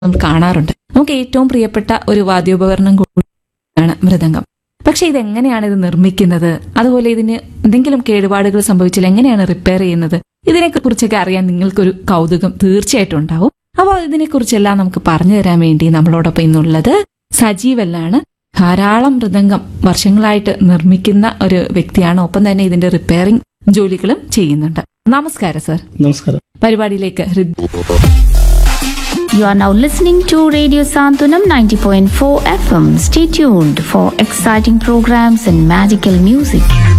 നമ്മൾ കാണാറുണ്ട്. നമുക്ക് ഏറ്റവും പ്രിയപ്പെട്ട ഒരു വാദ്യോപകരണം കൂടിയാണ് മൃദംഗം. പക്ഷെ ഇതെങ്ങനെയാണ് ഇത് നിർമ്മിക്കുന്നത്, അതുപോലെ ഇതിന് എന്തെങ്കിലും കേടുപാടുകൾ സംഭവിച്ചാൽ എങ്ങനെയാണ് റിപ്പയർ ചെയ്യുന്നത്, ഇതിനെക്കുറിച്ചൊക്കെ അറിയാൻ നിങ്ങൾക്കൊരു കൗതുകം തീർച്ചയായിട്ടും ഉണ്ടാവും. അപ്പോൾ ഇതിനെക്കുറിച്ചെല്ലാം നമുക്ക് പറഞ്ഞു തരാൻ വേണ്ടി നമ്മളോടൊപ്പം ഇന്നുള്ളത് സജീവല്ലാണ്. ധാരാളം മൃദംഗം വർഷങ്ങളായിട്ട് നിർമ്മിക്കുന്ന ഒരു വ്യക്തിയാണ്. ഒപ്പം തന്നെ ഇതിന്റെ റിപ്പയറിംഗ് ജോലികളും ചെയ്യുന്നുണ്ട്. നമസ്കാരം സർ. നമസ്കാരം. പരിപാടിയിലേക്ക് You are now listening to Radio Santunam 90.4 FM. Stay tuned for exciting programs and magical music.